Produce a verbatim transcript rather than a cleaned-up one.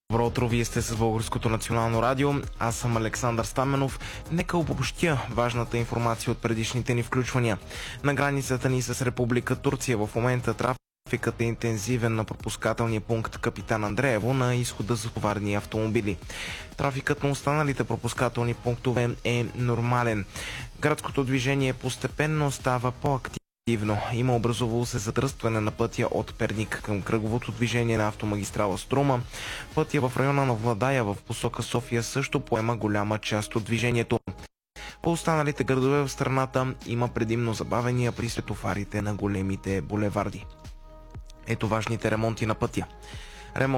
Добро утро, вие сте с Българското национално радио. Аз съм Александър Стаменов. Нека обобщя важната информация от предишните ни включвания. На границата ни с Република Турция в момента трафикът е интензивен на пропускателния пункт Капитан Андреево на изхода за товарни автомобили. Трафикът на останалите пропускателни пунктове е нормален. Градското движение постепенно става по-активно. Има образувало се задръстване на пътя от Перник към кръговото движение на автомагистрала Струма. Пътя в района на Владая в посока София също поема голяма част от движението. По останалите градове в страната има предимно забавения при светофарите на големите булеварди. Ето важните ремонти на пътя. Ремонт